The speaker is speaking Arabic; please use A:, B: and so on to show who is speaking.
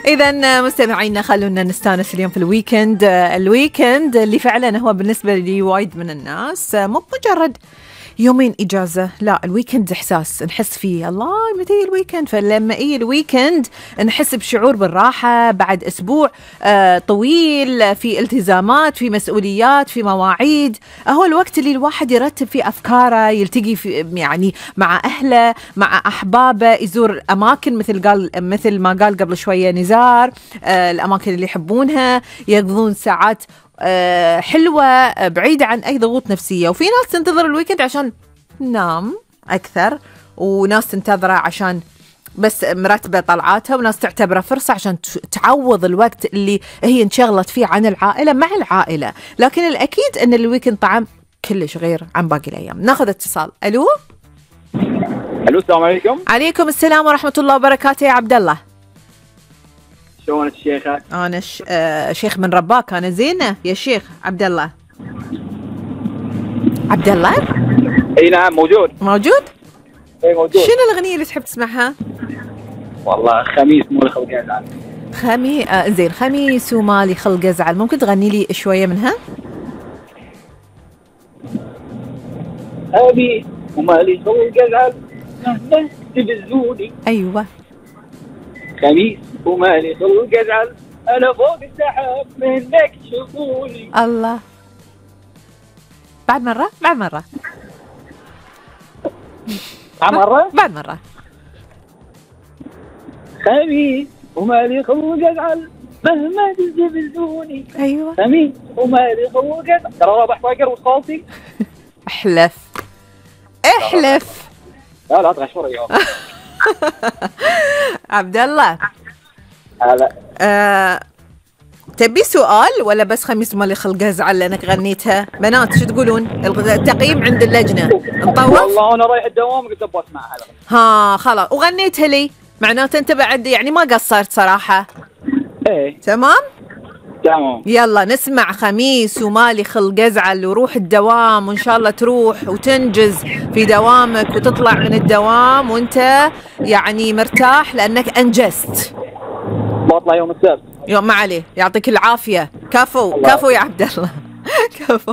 A: إذا مستمعينا خلونا نستانس اليوم في الويكند. الويكند اللي فعلا هو بالنسبة لي وايد من الناس مو مجرد يومين إجازة، لا، الويكند إحساس نحس فيه الله متى الويكند. فلما الويكند نحس بشعور بالراحة بعد أسبوع طويل في التزامات، في مسؤوليات، في مواعيد. هو الوقت اللي الواحد يرتب فيه أفكاره، يلتقي في يعني مع أهله، مع أحبابه، يزور أماكن مثل ما قال قبل شوية نزار، الأماكن اللي يحبونها، يقضون ساعات حلوة بعيدة عن أي ضغوط نفسية. وفي ناس تنتظر الويكند عشان نام أكثر، وناس تنتظره عشان بس مرتبة طلعاتها، وناس تعتبره فرصة عشان تعوض الوقت اللي هي انشغلت فيه عن العائلة مع العائلة. لكن الأكيد أن الويكند طعم كلش غير عن باقي الأيام. ناخذ اتصال. ألو
B: السلام عليكم.
A: عليكم السلام ورحمة الله وبركاته. يا عبد الله،
B: شلونك الشيخة؟
A: أنا شيخ من رباك. أنا زينة يا شيخ عبد الله. عبد الله؟
B: اي نعم موجود. اي موجود.
A: شنو الأغنية اللي تحب تسمعها؟
B: والله خميس مو خلق ازعل.
A: زين، خميس ومالي خلق ازعل، ممكن تغني لي شوية منها؟
B: خميس ومالي خلق ازعل مهما تبزوني.
A: أيوة.
B: خميس ومالي خلق ازعل انا فوق السحاب منك تشوفوني.
A: الله. بعد مرة.
B: بعد مرة. خميس ومالي خلق ازعل مهما تبزوني.
A: أيوة.
B: خميس ومالي خلق ازعل. ترى رابح فاقر وصوتي.
A: احلف.
B: لا تغشور اليوم.
A: عبد الله،
B: هلا.
A: تبي سؤال ولا بس خميس مالي خلق ازعل لانك غنيتها؟ بنات شو تقولون؟ التقييم عند اللجنة نطوف؟
B: والله انا رايح الدوام قلت ابغى اسمعها.
A: ها خلاص، وغنيتها لي، معناته انت بعد يعني ما قصرت صراحة.
B: ايه
A: تمام.
B: يلا
A: نسمع خميس ومالي خلق ازعل، وروح الدوام، وان شاء الله تروح وتنجز في دوامك وتطلع من الدوام وانت يعني مرتاح لانك انجزت.
B: بطلع يوم السبت.
A: ما عليه، يعطيك العافية. كفو يا عبد الله. كفو.